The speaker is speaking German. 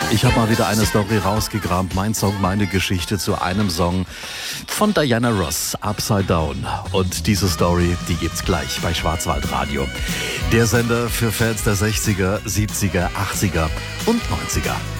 Ich habe mal wieder eine Story rausgekramt. Mein Song, meine Geschichte zu einem Song von Diana Ross, Upside Down. Und diese Story, die gibt's gleich bei Schwarzwaldradio. Der Sender für Fans der 60er, 70er, 80er und 90er.